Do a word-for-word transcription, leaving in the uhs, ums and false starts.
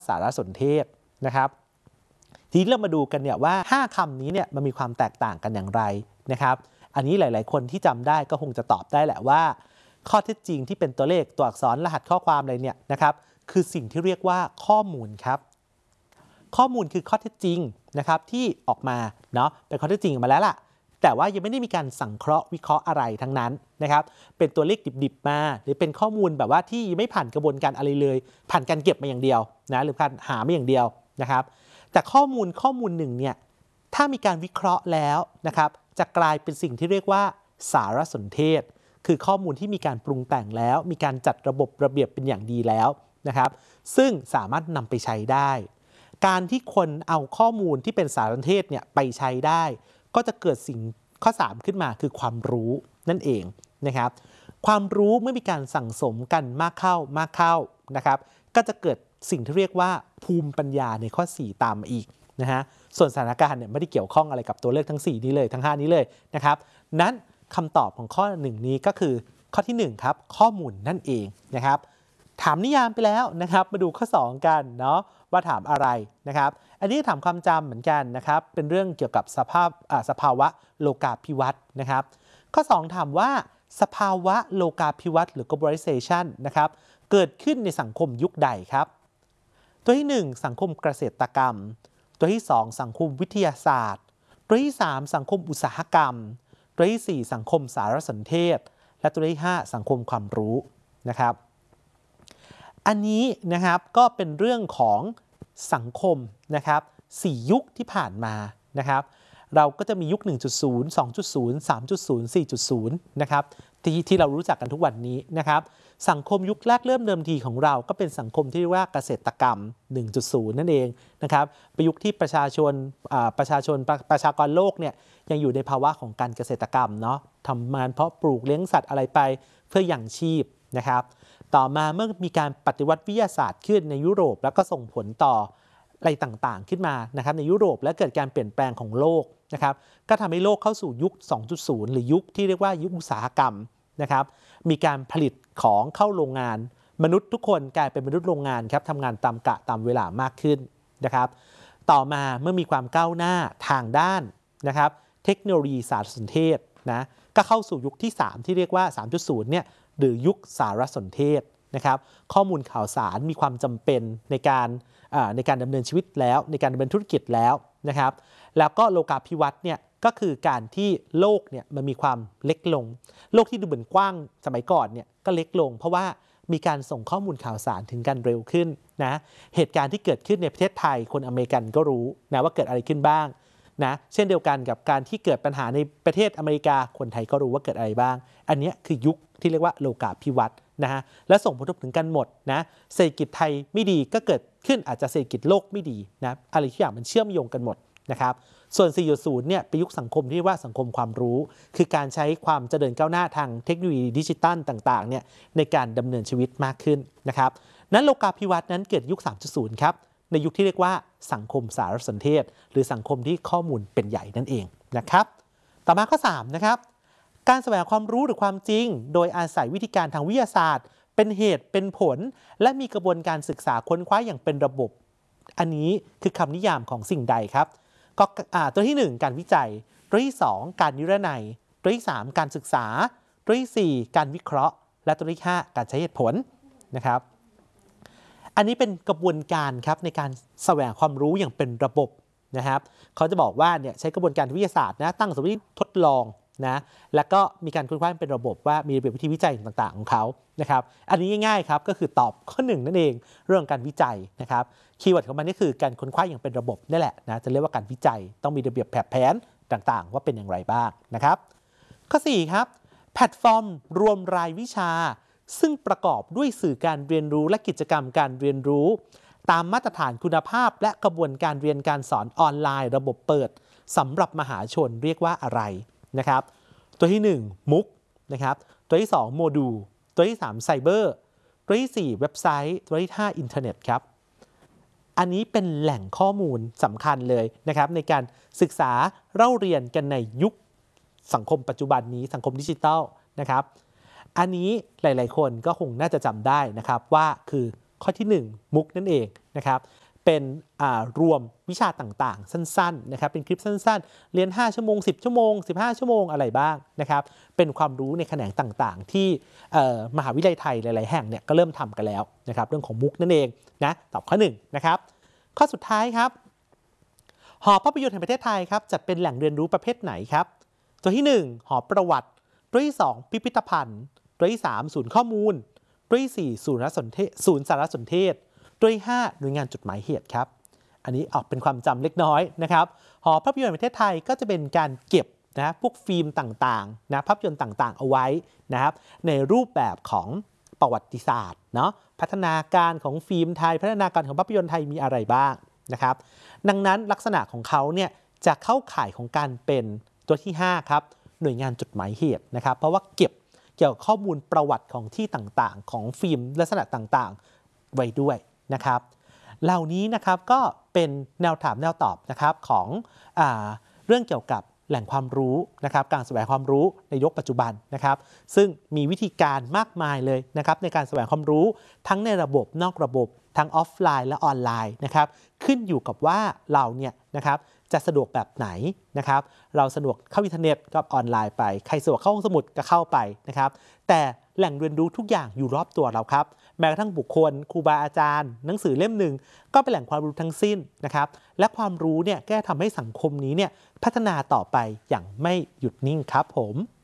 สารสนเทศนะครับทีนี้เรามาดูกันเนี่ยว่าห้าคำนี้เนี่ยมันมีความแตกต่างกันอย่างไรนะครับอันนี้หลายๆคนที่จำได้ก็คงจะตอบได้แหละว่าข้อเท็จจริงที่เป็นตัวเลขตัวอักษรรหัสข้อความอะไรเนี่ยนะครับคือสิ่งที่เรียกว่าข้อมูลครับข้อมูลคือข้อเท็จจริงนะครับที่ออกมาเนาะเป็นข้อเท็จจริงออกมาแล้วล่ะแต่ว่ายังไม่ได้มีการสังเคราะห์วิเคราะห์อะไรทั้งนั้นนะครับเป็นตัวเลขดิบๆมาหรือเป็นข้อมูลแบบว่าที่ไม่ผ่านกระบวนการอะไรเลยผ่านการเก็บมาอย่างเดียวนะหรือการหามาอย่างเดียวนะครับแต่ข้อมูลข้อมูลหนึ่งเนี่ยถ้ามีการวิเคราะห์แล้วนะครับจะกลายเป็นสิ่งที่เรียกว่าสารสนเทศคือข้อมูลที่มีการปรุงแต่งแล้วมีการจัดระบบระเบียบเป็นอย่างดีแล้วนะครับซึ่งสามารถนำไปใช้ได้การที่คนเอาข้อมูลที่เป็นสารสนเทศเนี่ยไปใช้ได้ก็จะเกิดสิ่งข้อสามขึ้นมาคือความรู้นั่นเองนะครับความรู้เมื่อมีการสั่งสมกันมากเข้ามากเข้านะครับก็จะเกิดสิ่งที่เรียกว่าภูมิปัญญาในข้อสี่ตามมาอีกนะฮะส่วนสถานการณ์เนี่ยไม่ได้เกี่ยวข้องอะไรกับตัวเลขทั้งสี่นี้เลยทั้งห้านี้เลยนะครับนั้นคำตอบของข้อหนึ่งนี้ก็คือข้อที่หนึ่งครับข้อมูลนั่นเองนะครับถามนิยามไปแล้วนะครับมาดูข้อสองกันเนาะว่าถามอะไรนะครับอันนี้ถามความจำเหมือนกันนะครับเป็นเรื่องเกี่ยวกับสภาพสภาวะโลกาภิวัตน์นะครับข้อสองถามว่าสภาวะโลกาภิวัตน์หรือ globalization นะครับเกิดขึ้นในสังคมยุคใดครับตัวที่หนึ่งสังคมเกษตรกรรมตัวที่สองสังคมวิทยาศาสตร์ตัวที่สามสังคมอุตสาหกรรมตัวที่สี่สังคมสารสนเทศและตัวที่ห้าสังคมความรู้นะครับอันนี้นะครับก็เป็นเรื่องของสังคมนะครับสี่ยุคที่ผ่านมานะครับเราก็จะมียุค หนึ่งจุดศูนย์ สองจุดศูนย์ สามจุดศูนย์ สี่จุดศูนย์ นะครับที่ที่เรารู้จักกันทุกวันนี้นะครับสังคมยุคแรกเริ่มเดิมทีของเราก็เป็นสังคมที่เรียกว่าเกษตรกรรม หนึ่งจุดศูนย์ นั่นเองนะครับเป็นยุคที่ประชาชนประชาชนประประชากรโลกเนี่ยยังอยู่ในภาวะของการเกษตรกรรมเนาะทำงานเพาะปลูกเลี้ยงสัตว์อะไรไปเพื่อยังชีพนะครับต่อมาเมื่อมีการปฏิวัติวิทยาศาสตร์ขึ้นในยุโรปแล้วก็ส่งผลต่ออะไรต่างๆขึ้นมานะครับในยุโรปและเกิดการเปลี่ยนแปลงของโลกนะครับก็ทำให้โลกเข้าสู่ยุค สองจุดศูนย์ หรือยุคที่เรียกว่ายุคอุตสาหกรรมนะครับมีการผลิตของเข้าโรงงานมนุษย์ทุกคนกลายเป็นมนุษย์โรงงานครับทำงานตามกะตามเวลามากขึ้นนะครับต่อมาเมื่อมีความก้าวหน้าทางด้านนะครับเทคโนโลยีสารสนเทศนะก็เข้าสู่ยุคที่สามที่เรียกว่า สามจุดศูนย์ เนี่ยหรือยุคสารสนเทศนะครับข้อมูลข่าวสารมีความจำเป็นในการในการดำเนินชีวิตแล้วในการดำเนินธุรกิจแล้วนะครับแล้วก็โลกาภิวัตน์เนี่ยก็คือการที่โลกเนี่ยมันมีความเล็กลงโลกที่ดูเหมือนกว้างสมัยก่อนเนี่ยก็เล็กลงเพราะว่ามีการส่งข้อมูลข่าวสารถึงกันเร็วขึ้นนะเหตุการณ์ที่เกิดขึ้นในประเทศไทยคนอเมริกันก็รู้นะว่าเกิดอะไรขึ้นบ้างนะเช่นเดียวกันกับการที่เกิดปัญหาในประเทศอเมริกาคนไทยก็รู้ว่าเกิดอะไรบ้างอันนี้คือยุคที่เรียกว่าโลกาภิวัตน์นะฮะและส่งผลกระทบถึงกันหมดนะเศรษฐกิจไทยไม่ดีก็เกิดขึ้นอาจจะเศรษฐกิจโลกไม่ดีนะอะไรทุกอย่างมันเชื่อมโยงกันหมดนะครับส่วน สี่จุดศูนย์ เนี่ยเป็นยุคสังคมที่เรียกว่าสังคมความรู้คือการใช้ความเจริญก้าวหน้าทางเทคโนโลยีดิจิทัลต่างๆเนี่ยในการดำเนินชีวิตมากขึ้นนะครับนั้นโลกาภิวัตน์นั้นเกิดยุค สามจุดศูนย์ ครับในยุคที่เรียกว่าสังคมสารสนเทศหรือสังคมที่ข้อมูลเป็นใหญ่นั่นเองนะครับต่อมาข้อสามนะครับการแสวงความรู้หรือความจริงโดยอาศัยวิธีการทางวิทยาศาสตร์เป็นเหตุเป็นผลและมีกระบวนการศึกษาค้นคว้าอย่างเป็นระบบอันนี้คือคำนิยามของสิ่งใดครับก็ตัวที่หนึ่งการวิจัยตัวที่สองการนิรนัยตัวที่สามการศึกษาตัวที่สี่การวิเคราะห์และตัวที่ห้าการใช้เหตุผลนะครับอันนี้เป็นกระบวนการครับในการแสวงความรู้อย่างเป็นระบบนะครับเขาจะบอกว่าเนี่ยใช้กระบวนการวิทยาศาสตร์นะตั้งสมมติทดลองนะแล้วก็มีการค้นคว้าเป็นระบบว่ามีระเบียบวิธีวิจัยต่างๆของเขานะครับอันนี้ง่ายๆครับก็คือตอบข้อหนึ่งนั่นเองเรื่องการวิจัยนะครับคีย์เวิร์ดของมันนี่คือการค้นคว้าอย่างเป็นระบบนี่แหละนะจะเรียกว่าการวิจัยต้องมีระเบียบแผนต่างๆว่าเป็นอย่างไรบ้างนะครับข้อสี่ครับแพลตฟอร์มรวมรายวิชาซึ่งประกอบด้วยสื่อการเรียนรู้และกิจกรรมการเรียนรู้ตามมาตรฐานคุณภาพและกระบวนการเรียนการสอนออนไลน์ระบบเปิดสำหรับมหาชนเรียกว่าอะไรนะครับตัวที่หนึ่งมุกนะครับตัวที่สองโมดูลตัวที่สามไซเบอร์ตัวที่สี่เว็บไซต์ตัวที่ห้าอินเทอร์เน็ตครับอันนี้เป็นแหล่งข้อมูลสำคัญเลยนะครับในการศึกษาเล่าเรียนกันในยุคสังคมปัจจุบันนี้สังคมดิจิทัลนะครับอันนี้หลายๆคนก็คงน่าจะจำได้นะครับว่าคือข้อที่หนึ่งมุกนั่นเองนะครับเป็นรวมวิชาต่างๆสั้นๆนะครับเป็นคลิปสั้นๆเรียนห้าชั่วโมงสิบชั่วโมงสิบห้าชั่วโมงอะไรบ้างนะครับเป็นความรู้ในแขนงต่างๆที่มหาวิทยาลัยไทยหลายๆแห่งเนี่ยก็เริ่มทำกันแล้วนะครับเรื่องของมุกนั่นเองนะตอบข้อหนึ่งนะครับข้อสุดท้ายครับหอภาพยนตร์แห่งประเทศไทยครับจัดเป็นแหล่งเรียนรู้ประเภทไหนครับตัวที่หนึ่งหอประวัติตัวที่สองพิพิธภัณฑ์ตัวที่สามศูนย์ข้อมูลตัวที่สี่ศูนย์สารสนเทศศูนย์สารสนเทศตัวที่ห้าหน่วยงานจดหมายเหตุครับอันนี้ออกเป็นความจำเล็กน้อยนะครับหอภาพยนตร์แห่งประเทศไทยก็จะเป็นการเก็บนะพวกฟิล์มต่างๆนะภาพยนตร์ต่างๆเอาไว้นะครับในรูปแบบของประวัติศาสตร์เนาะพัฒนาการของฟิล์มไทยพัฒนาการของภาพยนตร์ไทยมีอะไรบ้างนะครับดังนั้นลักษณะของเขาเนี่ยจะเข้าข่ายของการเป็นตัวที่ห้าครับหน่วยงานจดหมายเหตุนะครับเพราะว่าเก็บเกี่ยวกับข้อมูลประวัติของที่ต่างๆของฟิล์มลักษณะต่างๆไว้ด้วยนะครับเหล่านี้นะครับก็เป็นแนวถามแนวตอบนะครับของอ่าเรื่องเกี่ยวกับแหล่งความรู้นะครับการแสวงความรู้ในยุคปัจจุบันนะครับซึ่งมีวิธีการมากมายเลยนะครับในการแสวงความรู้ทั้งในระบบนอกระบบทั้งออฟไลน์และออนไลน์นะครับขึ้นอยู่กับว่าเราเนี่ยนะครับจะสะดวกแบบไหนนะครับเราสะดวกเข้าอินเทอร์เน็ตก็ออนไลน์ไปใครสะดวกเข้าห้องสมุดก็เข้าไปนะครับแต่แหล่งเรียนรู้ทุกอย่างอยู่รอบตัวเราครับแม้กระทั่งบุคคลครูบาอาจารย์หนังสือเล่มหนึ่งก็เป็นแหล่งความรู้ทั้งสิ้นนะครับและความรู้เนี่ยแก้ทำให้สังคมนี้เนี่ยพัฒนาต่อไปอย่างไม่หยุดนิ่งครับผม